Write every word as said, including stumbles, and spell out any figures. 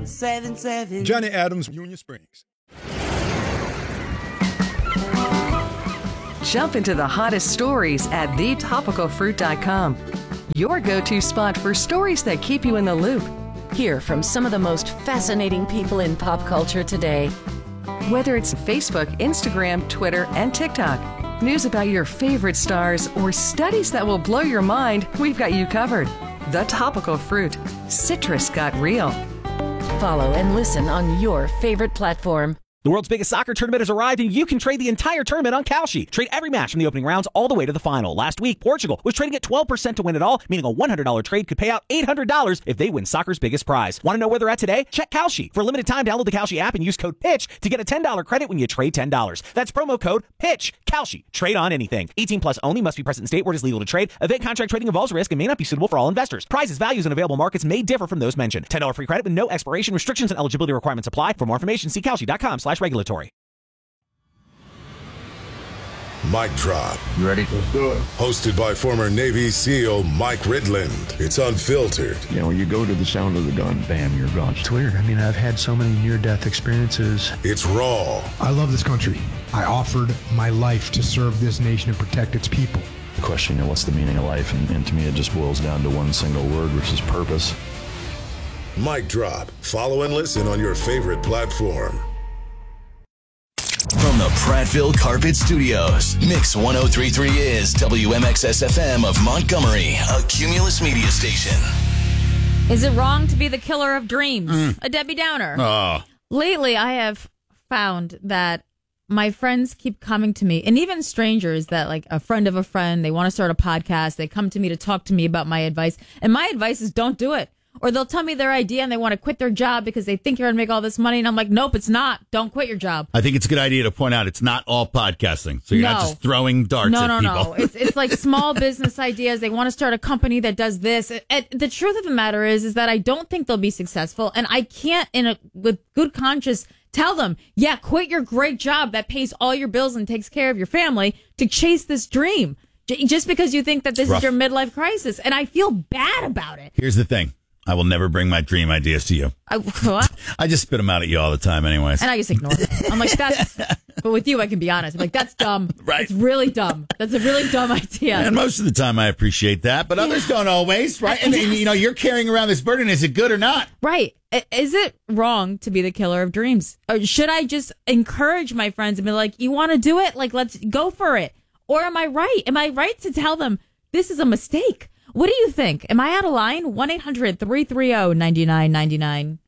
seven seven. Johnny Adams, Union Springs. Jump into the hottest stories at the topical fruit dot com. Your go-to spot for stories that keep you in the loop. Hear from some of the most fascinating people in pop culture today. Whether it's Facebook, Instagram, Twitter, and TikTok, news about your favorite stars, or studies that will blow your mind, we've got you covered. The Topical Fruit. Citrus got real. Follow and listen on your favorite platform. The world's biggest soccer tournament has arrived, and you can trade the entire tournament on Kalshi. Trade every match from the opening rounds all the way to the final. Last week, Portugal was trading at twelve percent to win it all, meaning a one hundred dollars trade could pay out eight hundred dollars if they win soccer's biggest prize. Want to know where they're at today? Check Kalshi. For a limited time, download the Kalshi app and use code PITCH to get a ten dollars credit when you trade ten dollars. That's promo code PITCH. Kalshi. Trade on anything. eighteen plus only. Must be present in state where it is legal to trade. Event contract trading involves risk and may not be suitable for all investors. Prizes, values, and available markets may differ from those mentioned. ten dollars free credit with no expiration. Restrictions and eligibility requirements apply. For more information, see Kalshi.com slash regulatory. Mic Drop. You ready? Let's do it. Hosted by former Navy SEAL Mike Ridland. It's unfiltered. You know, you go to the sound of the gun, bam, you're gone. It's weird. I mean, I've had so many near-death experiences. It's raw. I love this country. I offered my life to serve this nation and protect its people. The question, you know, what's the meaning of life? And, and to me, it just boils down to one single word, which is purpose. Mic Drop. Follow and listen on your favorite platform. From the Prattville Carpet Studios, Mix ten thirty-three is W M X S F M of Montgomery, a Cumulus media station. Is it wrong to be the killer of dreams? Mm. A Debbie Downer. Oh. Lately, I have found that my friends keep coming to me, and even strangers that, like a friend of a friend, they want to start a podcast. They come to me to talk to me about my advice. And my advice is don't do it. Or they'll tell me their idea and they want to quit their job because they think you're going to make all this money. And I'm like, nope, it's not. Don't quit your job. I think it's a good idea to point out it's not all podcasting. So you're no. not just throwing darts no, at no, people. No, no, no. It's, it's like small business ideas. They want to start a company that does this. And the truth of the matter is, is that I don't think they'll be successful. And I can't, in a with good conscience, tell them, yeah, quit your great job that pays all your bills and takes care of your family to chase this dream. Just because you think that this Rough. is your midlife crisis. And I feel bad about it. Here's the thing. I will never bring my dream ideas to you. I, what? I just spit them out at you all the time anyways. And I just ignore them. I'm like, that's... But with you, I can be honest. I'm like, that's dumb. Right. It's really dumb. That's a really dumb idea. And most of the time I appreciate that, but others yeah. don't always, right? And, and, you know, you're carrying around this burden. Is it good or not? Right. Is it wrong to be the killer of dreams? Or should I just encourage my friends and be like, you want to do it? Like, let's go for it. Or am I right? Am I right to tell them this is a mistake? What do you think? Am I out of line? one eight hundred three three zero nine nine nine nine.